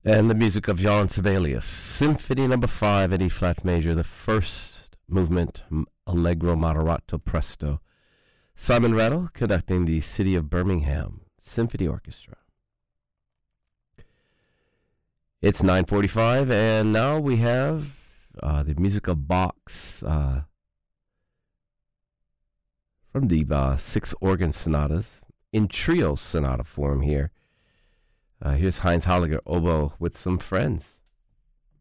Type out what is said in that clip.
And the music of Jean Sibelius, Symphony Number 5 in E-flat major, the first movement, Allegro moderato presto. Simon Rattle conducting the City of Birmingham Symphony Orchestra. It's 9:45, and now we have the music of Bach's from the 6 organ sonatas in trio sonata form here. Here's Heinz Holliger, oboe with some friends.